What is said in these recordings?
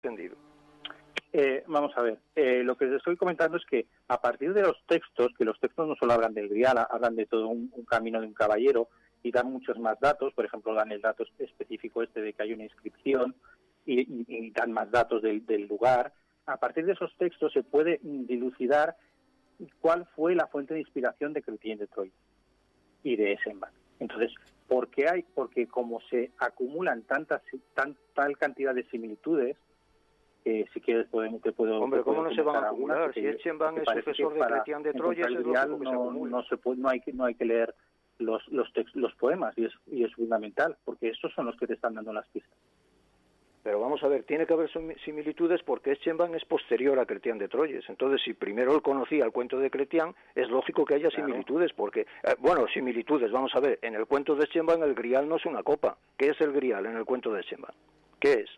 entendido. Vamos a ver, lo que les estoy comentando es que a partir de los textos, que los textos no solo hablan del grial, hablan de todo un camino de un caballero y dan muchos más datos. Por ejemplo, dan el dato específico de que hay una inscripción y dan más datos del lugar. A partir de esos textos se puede dilucidar cuál fue la fuente de inspiración de Chrétien de Troyes y de Eschenbach. Entonces, porque como se acumulan tal cantidad de similitudes, si quieres te puedo... Hombre, ¿cómo no se van a acumular? Si Eschenbach es sucesor de Chrétien de Troyes, es lógico que se acumule. No hay que leer los poemas, y es fundamental, porque estos son los que te están dando las pistas. Pero vamos a ver, tiene que haber similitudes porque Eschenbach es posterior a Chrétien de Troyes. Entonces, si primero él conocía el cuento de Chrétien, es lógico que haya similitudes, porque... similitudes, vamos a ver, en el cuento de Eschenbach el grial no es una copa. ¿Qué es el grial en el cuento de Eschenbach? ¿Qué es?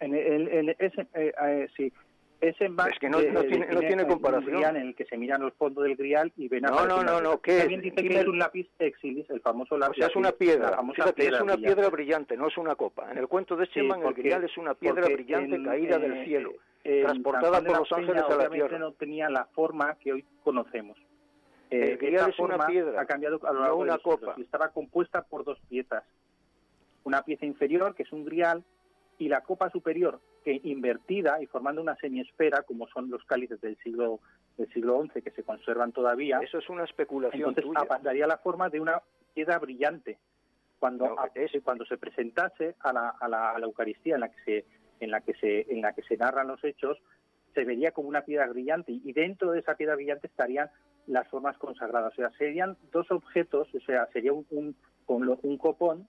Sí. Eschenbach es que no tiene comparación. Un grial en el que se miran los fondos del grial y ven... No, ¿qué es? También dice que es un lápiz exilis, el famoso lápiz. O sea, es una piedra. Fíjate, es una piedra brillante, no es una copa. En el cuento de Eschenbach el grial es una piedra brillante caída del cielo, transportada por los ángeles a la tierra. No tenía la forma que hoy conocemos. El grial es una piedra, ha cambiado a lo largo no una copa. Y estaba compuesta por dos piezas. Una pieza inferior, que es un grial, y la copa superior, que invertida y formando una semiesfera, como son los cálices del siglo XI, que se conservan todavía. Eso es una especulación. Entonces tuya. daría la forma de una piedra brillante. Cuando se presentase a la Eucaristía, en la que se narran los hechos, se vería como una piedra brillante, y dentro de esa piedra brillante estarían las formas consagradas. O sea, serían dos objetos, o sea, sería un copón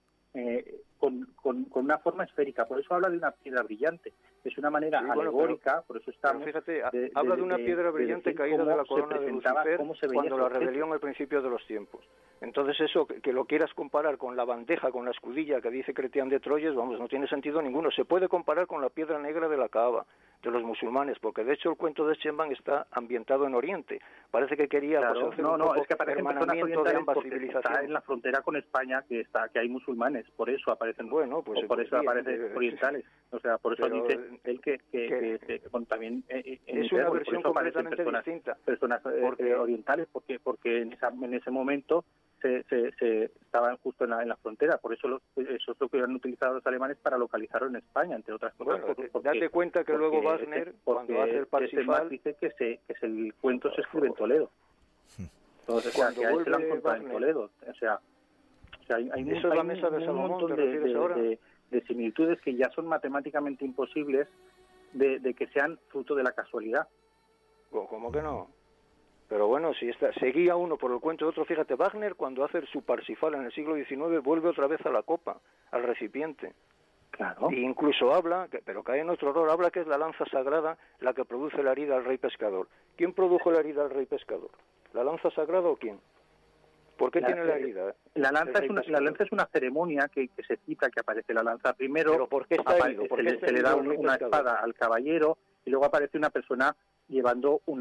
con una forma esférica. Por eso habla de una piedra brillante. Es una manera alegórica, por eso estamos... Pero fíjate, habla de una piedra brillante caída de la corona de Lucifer cuando la rebelión al principio de los tiempos. Entonces eso, que lo quieras comparar con la bandeja, con la escudilla que dice Chrétien de Troyes, vamos, no tiene sentido ninguno. Se puede comparar con la piedra negra de la Kaaba, de los musulmanes, porque de hecho el cuento de Eschenbach está ambientado en Oriente. Parece que quería hacer un poco es que aparecen hermanamiento de ambas civilizaciones. Está en la frontera con España, que hay musulmanes, por eso aparecen aparecen orientales. O sea, por eso dice él que también es una versión completamente distinta. Personas orientales, porque en ese momento se estaban justo en la frontera. Por eso eso es lo que han utilizado los alemanes para localizarlo en España, entre otras cosas. Date cuenta que luego Wagner, cuando hace el Parsifal, dice que el cuento se escribe en Toledo. Entonces, cuando que a él se lo han vuelve encontrado en Toledo. O sea hay eso es la mesa de Salomón, montón de similitudes que ya son matemáticamente imposibles de que sean fruto de la casualidad. ¿Cómo que no? Pero bueno, si seguía uno por el cuento de otro, fíjate, Wagner cuando hace su Parsifal en el siglo XIX vuelve otra vez a la copa, al recipiente. Claro. E incluso habla, pero cae en otro error, habla que es la lanza sagrada la que produce la herida al rey pescador. ¿Quién produjo la herida al rey pescador? ¿La lanza sagrada o quién? ¿Por qué tiene la herida? La lanza es una ceremonia que se cita, que aparece la lanza primero. ¿Pero por qué está herido? Se le da una espada al caballero y luego aparece una persona llevando un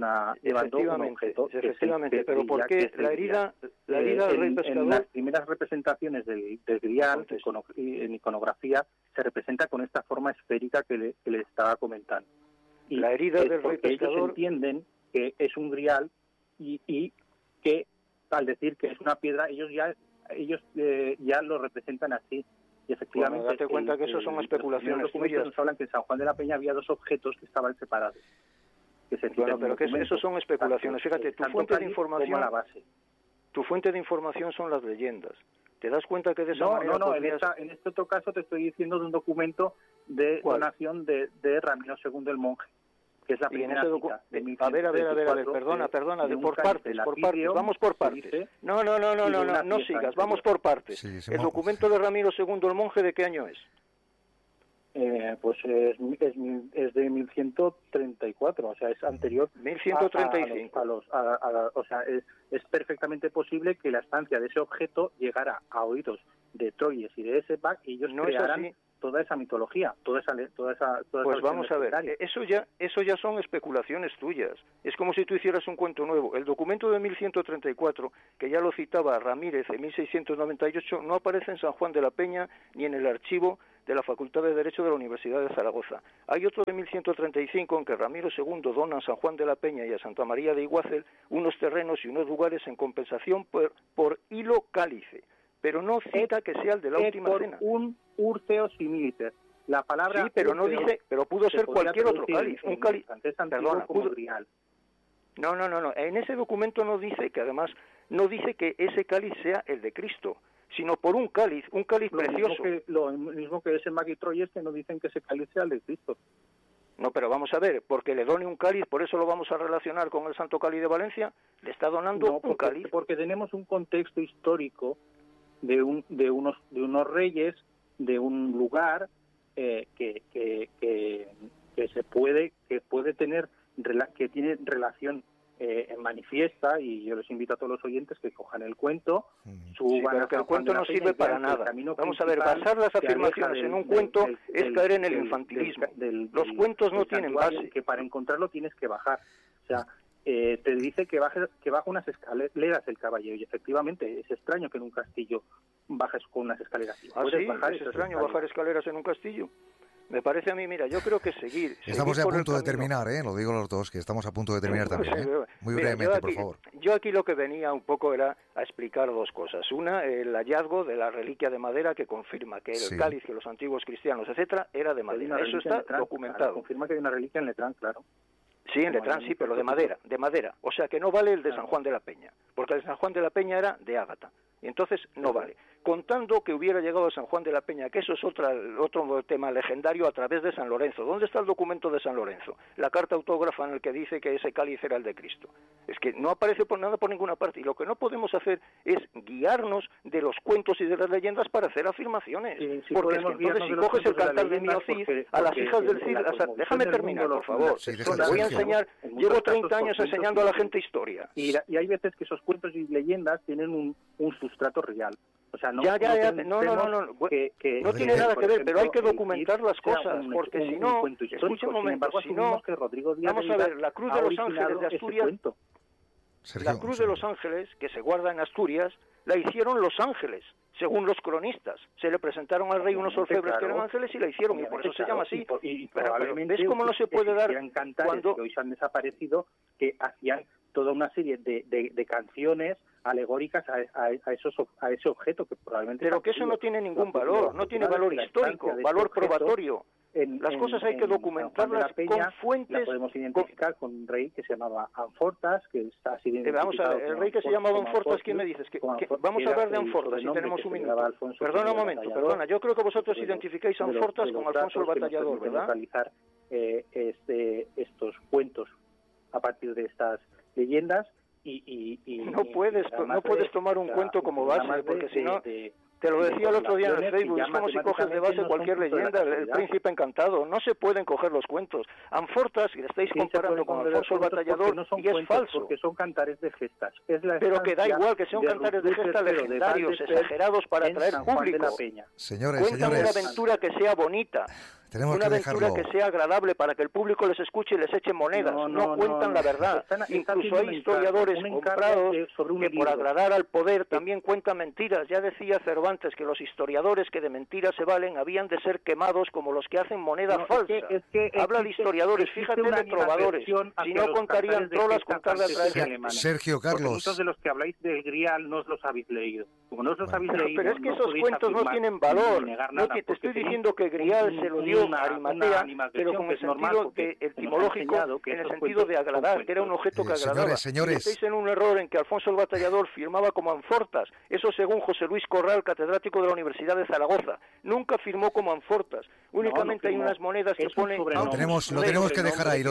objeto. Efectivamente, pero ¿por qué la herida del rey pescador? En las primeras representaciones del grial, en iconografía, se representa con esta forma esférica que le estaba comentando. Y la herida del rey pescador... Ellos entienden que es un grial y que al decir que es una piedra, ellos ya lo representan así. Y efectivamente, bueno, date cuenta que eso son especulaciones tuyas. Nos hablan que en San Juan de la Peña había dos objetos que estaban separados. Pero que eso son especulaciones. Fíjate, tu fuente de información son las leyendas. ¿Te das cuenta que de esa manera en este otro caso te estoy diciendo de un documento de donación de Ramiro II el monje, que es la primera cita de 1134. A ver, perdona, por partes, vamos por partes. No sigas, vamos por partes. Sí, el documento de Ramiro II el monje, ¿de qué año es? Pues es de 1134, o sea, es anterior 1135. O sea, es perfectamente posible que la estancia de ese objeto llegara a oídos de Troyes y de Eschenbach y ellos crearan toda esa mitología, toda esa pues vamos a ver, eso ya son especulaciones tuyas. Es como si tú hicieras un cuento nuevo. El documento de 1134, que ya lo citaba Ramírez en 1698, no aparece en San Juan de la Peña ni en el archivo de la Facultad de Derecho de la Universidad de Zaragoza. Hay otro de 1135 en que Ramiro II dona a San Juan de la Peña y a Santa María de Iguácel unos terrenos y unos lugares en compensación por hilo cálice, pero no cita que sea el de la última cena. Un urteo similiter. La palabra sí, pero no dice, pero pudo ser cualquier otro cáliz, un cáliz. Perdona, No. En ese documento no dice que además no dice que ese cáliz sea el de Cristo, sino por un cáliz precioso. Lo mismo que ese Magui Troyes, que no dicen que ese cáliz sea el de Cristo. No, pero vamos a ver, porque le done un cáliz, por eso lo vamos a relacionar con el Santo Cáliz de Valencia, le está donando un cáliz. Porque tenemos un contexto histórico de unos reyes, de un lugar que puede tener, que tiene relación manifiesta, y yo les invito a todos los oyentes que cojan el cuento, pero que el cuento no sirve para nada. Vamos a ver, basar las afirmaciones en un cuento es caer en el infantilismo. Los cuentos no tienen base. Que para encontrarlo tienes que bajar. O sea, te dice que baja unas escaleras el caballero, y efectivamente es extraño que en un castillo bajes con unas escaleras. ¿Ah, sí? ¿Es extraño bajar escaleras en un castillo? Me parece a mí, mira, yo creo que Estamos ya a punto de terminar, lo digo los dos, que estamos a punto de terminar también. Muy brevemente, por favor. Yo aquí lo que venía un poco era a explicar dos cosas. Una, el hallazgo de la reliquia de madera que confirma que el cáliz que los antiguos cristianos, etcétera, era de madera. Eso está documentado. Claro, confirma que hay una reliquia en Letrán, claro. Sí, en Letrán sí, pero de madera. O sea que no vale el de San Juan de la Peña, porque el de San Juan de la Peña era de ágata. Y entonces no vale. Contando que hubiera llegado a San Juan de la Peña, que eso es otro tema legendario, a través de San Lorenzo. ¿Dónde está el documento de San Lorenzo? La carta autógrafa en el que dice que ese cáliz era el de Cristo. Es que no aparece por nada por ninguna parte. Y lo que no podemos hacer es guiarnos de los cuentos y de las leyendas para hacer afirmaciones. porque es que entonces si coges el cantar de Mío Cid, a las hijas del Cid... Déjame terminar, por favor. Voy a enseñar... Llevo 30 años enseñando a la gente historia. Y hay veces que esos cuentos y leyendas tienen un sustrato real. O sea, no tiene nada que ver, pero hay que documentar las cosas, porque si no, escucha un momento, si no, vamos a ver, la Cruz de los Ángeles de Asturias, la Cruz de los Ángeles, que se guarda en Asturias, la hicieron los ángeles, según los cronistas. Se le presentaron al rey unos orfebres que eran ángeles y la hicieron, y por eso se llama así. Y probablemente ¿ves cómo no se puede dar cuando que hoy se han desaparecido, que hacían toda una serie de canciones alegóricas a ese objeto que probablemente... Pero que eso no tiene ningún valor, no tiene valor histórico, valor probatorio. Las cosas hay que documentarlas con fuentes... La podemos identificar con un rey que se llamaba Anfortas, que está así identificado. Vamos a ver, el rey que se llamaba Anfortas, ¿quién me dices? Vamos a hablar de Anfortas, si tenemos un minuto. Perdona un momento, perdona. Yo creo que vosotros identificáis a Anfortas con Alfonso el Batallador, ¿verdad? Realizar estos cuentos a partir de estas leyendas y no puedes tomar un cuento como base, porque si no... Te lo decía el otro día en el Facebook, es como si coges de base cualquier leyenda, el príncipe encantado. No se pueden coger los cuentos. Anfortas, que le estáis comparando con Alfonso el Batallador, y es falso. Porque son cantares de gestas. Pero que da igual, que sean cantares de gestas legendarios, exagerados para atraer público. Cuentan una aventura que sea bonita. Tenemos una aventura que sea agradable para que el público les escuche y les eche monedas. No cuentan la verdad. Incluso hay historiadores comprados que por agradar al poder también cuentan mentiras. Ya decía Cervantes que los historiadores que de mentiras se valen habían de ser quemados como los que hacen moneda falsa. Habla de historiadores, fíjate de trovadores. Si no contarían trolas con tal de atraer. Sergio Carlos. Muchos de los que habláis del Grial no os los habéis leído. Como no os los habéis leído, pero es que esos cuentos no tienen valor. Te estoy diciendo que Grial se lo dio Arimatea, pero con el sentido etimológico, en el sentido de agradar, que era un objeto que agradaba. Señores. Estáis en un error en que Alfonso el Batallador firmaba como Anfortas, eso según José Luis Corral, catedrático de la Universidad de Zaragoza. Nunca firmó como Anfortas, únicamente hay unas monedas que ponen... Lo tenemos que dejar ahí,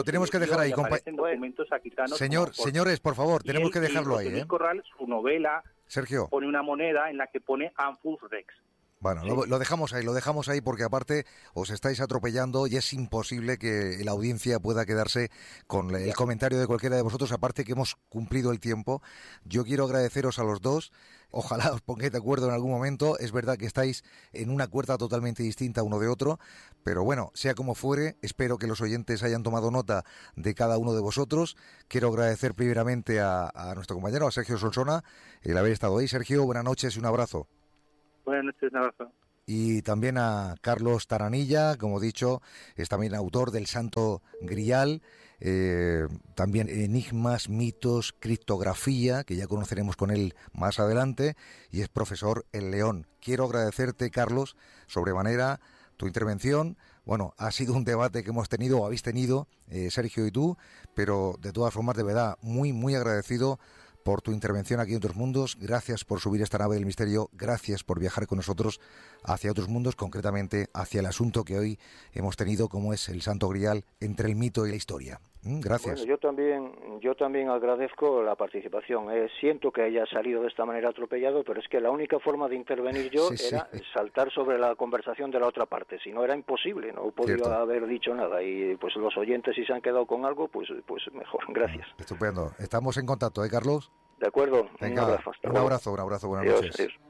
Señores, por favor, tenemos que dejarlo ahí. José Luis Corral, su novela, Sergio, pone una moneda en la que pone Anfus Rex. Bueno, sí. lo dejamos ahí porque aparte os estáis atropellando y es imposible que la audiencia pueda quedarse con el comentario de cualquiera de vosotros, aparte que hemos cumplido el tiempo. Yo quiero agradeceros a los dos, ojalá os pongáis de acuerdo en algún momento. Es verdad que estáis en una cuerda totalmente distinta uno de otro, pero bueno, sea como fuere, espero que los oyentes hayan tomado nota de cada uno de vosotros. Quiero agradecer primeramente a nuestro compañero, a Sergio Solsona, el haber estado ahí. Sergio, buenas noches y un abrazo. Buenas noches, un abrazo. y también a Carlos Taranilla, como he dicho, es también autor del Santo Grial, también Enigmas, Mitos, Criptografía, que ya conoceremos con él más adelante, y es profesor en León. Quiero agradecerte, Carlos, sobremanera tu intervención. Bueno, ha sido un debate que hemos tenido, o habéis tenido, Sergio y tú, pero de todas formas, de verdad, muy, muy agradecido por tu intervención aquí en Otros Mundos. Gracias por subir esta nave del misterio, gracias por viajar con nosotros hacia otros mundos, concretamente hacia el asunto que hoy hemos tenido, como es el Santo Grial entre el mito y la historia. Gracias. Bueno, yo también agradezco la participación. Siento que haya salido de esta manera atropellado, pero es que la única forma de intervenir yo era saltar sobre la conversación de la otra parte. Si no, era imposible, no podía haber dicho nada. Y pues los oyentes, si se han quedado con algo, pues mejor. Gracias. Estupendo. Estamos en contacto, Carlos? De acuerdo. Venga, un abrazo, buenas noches. Adiós.